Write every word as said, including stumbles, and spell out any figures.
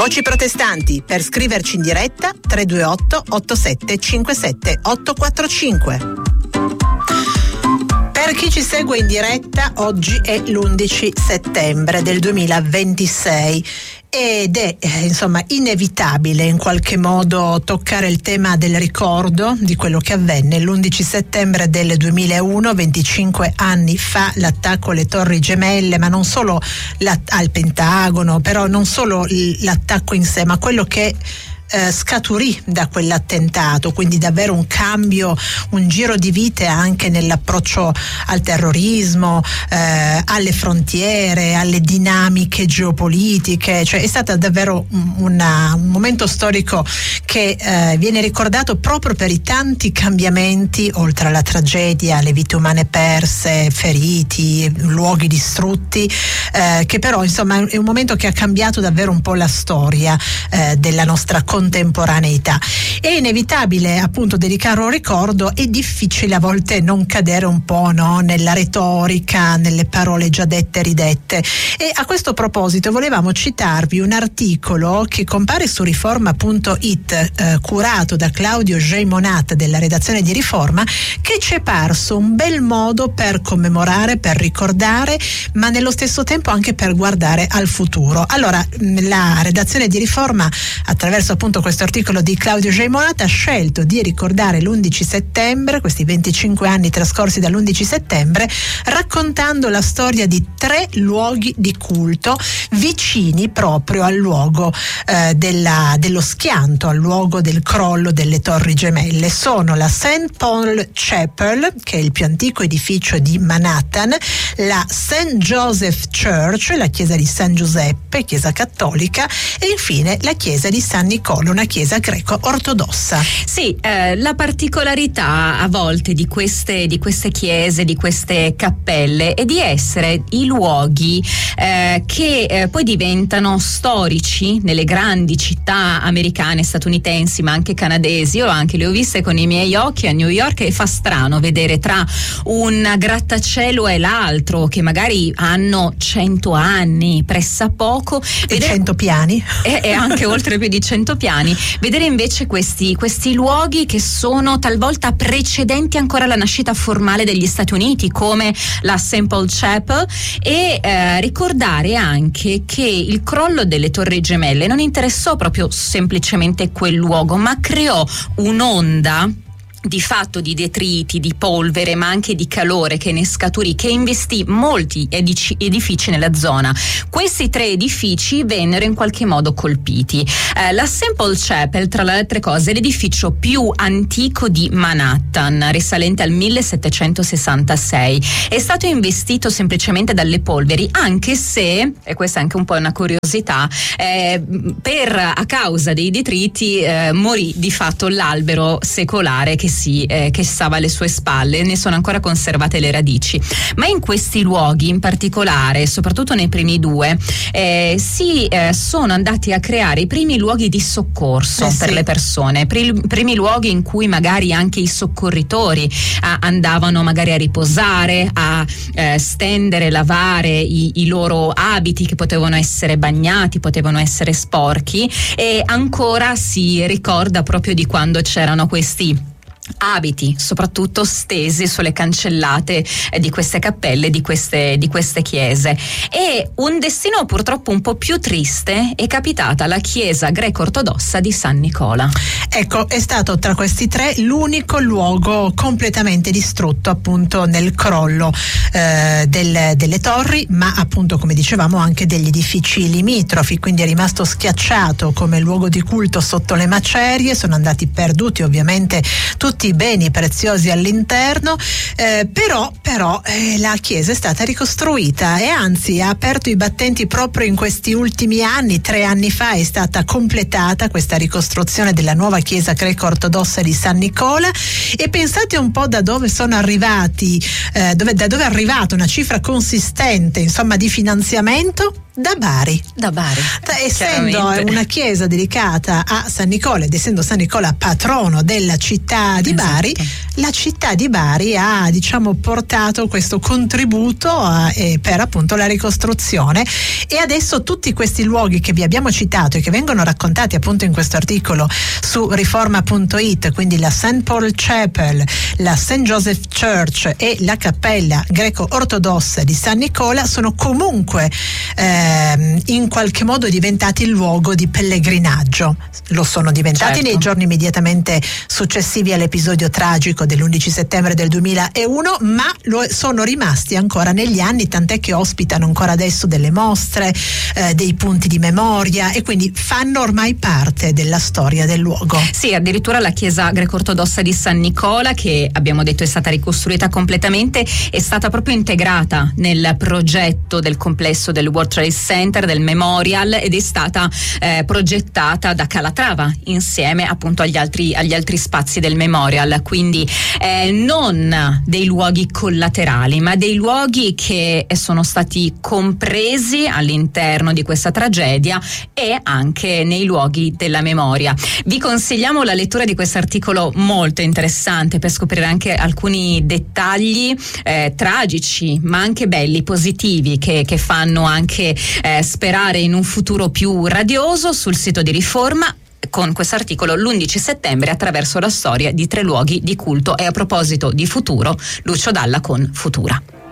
Voci protestanti, per scriverci in diretta tre due otto otto sette cinque sette otto quattro cinque. Per chi ci segue in diretta, oggi è l'undici settembre del duemilaventisei ed è eh, insomma inevitabile in qualche modo toccare il tema del ricordo di quello che avvenne l'undici settembre del duemilauno, venticinque anni fa, l'attacco alle Torri Gemelle, ma non solo al Pentagono, però non solo l'attacco in sé, ma quello che Eh, scaturì da quell'attentato, quindi davvero un cambio, un giro di vite anche nell'approccio al terrorismo, eh, alle frontiere, alle dinamiche geopolitiche, cioè è stato davvero un, una, un momento storico che eh, viene ricordato proprio per i tanti cambiamenti, oltre alla tragedia, le vite umane perse, feriti, luoghi distrutti, eh, che però insomma è un momento che ha cambiato davvero un po' la storia eh, della nostra contemporaneità. È inevitabile appunto dedicare un ricordo, è difficile a volte non cadere un po', no, nella retorica, nelle parole già dette e ridette, e a questo proposito volevamo citarvi un articolo che compare su riforma punto it, eh, curato da Claudio J. Monat della redazione di Riforma, che ci è parso un bel modo per commemorare, per ricordare, ma nello stesso tempo anche per guardare al futuro. Allora, la redazione di Riforma, attraverso appunto questo articolo di Claudio J. Monat, ha scelto di ricordare l'undici settembre, questi venticinque anni trascorsi dall'undici settembre, raccontando la storia di tre luoghi di culto vicini proprio al luogo eh, della, dello schianto, al luogo del crollo delle Torri Gemelle. Sono la Saint Paul Chapel, che è il più antico edificio di Manhattan, la Saint Joseph Church, la chiesa di San Giuseppe, chiesa cattolica, e infine la chiesa di San Nicola, una chiesa greco-ortodossa. Sì, eh, la particolarità a volte di queste, di queste chiese, di queste cappelle, è di essere i luoghi eh, che eh, poi diventano storici nelle grandi città americane, statunitensi, ma anche canadesi. Io anche le ho viste con i miei occhi a New York, e fa strano vedere tra un grattacielo e l'altro, che magari hanno cento anni pressappoco, e cento piani, e, e anche oltre più di cento piani. Vedere invece questi, questi luoghi che sono talvolta precedenti ancora alla nascita formale degli Stati Uniti, come la Saint Paul Chapel, e eh, ricordare anche che il crollo delle Torri Gemelle non interessò proprio semplicemente quel luogo, ma creò un'onda di fatto di detriti, di polvere, ma anche di calore che ne scaturì, che investì molti edici, edifici nella zona. Questi tre edifici vennero in qualche modo colpiti. Eh, la Saint Paul Chapel, tra le altre cose, è l'edificio più antico di Manhattan, risalente al millesettecentosessantasei. È stato investito semplicemente dalle polveri, anche se, e questa è anche un po' una curiosità, eh, per a causa dei detriti eh, morì di fatto l'albero secolare che Sì, eh, che stava alle sue spalle, ne sono ancora conservate le radici. Ma in questi luoghi in particolare, soprattutto nei primi due, eh, si eh, sono andati a creare i primi luoghi di soccorso eh, per sì. le persone, primi, primi luoghi in cui magari anche i soccorritori ah, andavano magari a riposare, a eh, stendere, lavare i, i loro abiti che potevano essere bagnati, potevano essere sporchi, e ancora si ricorda proprio di quando c'erano questi abiti soprattutto stesi sulle cancellate eh, di queste cappelle, di queste, di queste chiese. E un destino purtroppo un po' più triste è capitata alla chiesa greco-ortodossa di San Nicola. Ecco, è stato tra questi tre l'unico luogo completamente distrutto appunto nel crollo eh, del, delle torri, ma appunto, come dicevamo, anche degli edifici limitrofi, quindi è rimasto schiacciato come luogo di culto sotto le macerie. Sono andati perduti ovviamente tutti i beni preziosi all'interno, eh, però, però eh, la chiesa è stata ricostruita, e anzi ha aperto i battenti proprio in questi ultimi anni. Tre anni fa è stata completata questa ricostruzione della nuova chiesa greco-ortodossa di San Nicola, e pensate un po' da dove sono arrivati, eh, dove, da dove è arrivata una cifra consistente, insomma, di finanziamento. Da Bari. Da Bari. Essendo una chiesa dedicata a San Nicola, ed essendo San Nicola patrono della città di Bari, esatto, la città di Bari ha, diciamo, portato questo contributo a, eh, per appunto la ricostruzione, e adesso tutti questi luoghi che vi abbiamo citato e che vengono raccontati appunto in questo articolo su riforma punto it, quindi la Saint Paul Chapel, la Saint Joseph Church e la cappella greco-ortodossa di San Nicola, sono comunque ehm, in qualche modo diventati luogo di pellegrinaggio. Lo sono diventati, certo, nei giorni immediatamente successivi all'episodio tragico dell'undici settembre del duemilauno, ma lo sono rimasti ancora negli anni, tant'è che ospitano ancora adesso delle mostre, eh, dei punti di memoria, e quindi fanno ormai parte della storia del luogo. Sì, addirittura la chiesa greco-ortodossa di San Nicola, che abbiamo detto è stata ricostruita completamente, è stata proprio integrata nel progetto del complesso del World Trade Center, del Memorial, ed è stata eh, progettata da Calatrava insieme appunto agli altri, agli altri spazi del Memorial, quindi eh, non dei luoghi collaterali, ma dei luoghi che sono stati compresi all'interno di questa tragedia e anche nei luoghi della memoria. Vi consigliamo la lettura di questo articolo molto interessante per scoprire anche alcuni dettagli eh, tragici, ma anche belli, positivi, che, che fanno anche eh, sperare in un futuro più radioso. Sul sito di Riforma, con questo articolo, l'undici settembre attraverso la storia di tre luoghi di culto. E a proposito di futuro, Lucio Dalla con Futura.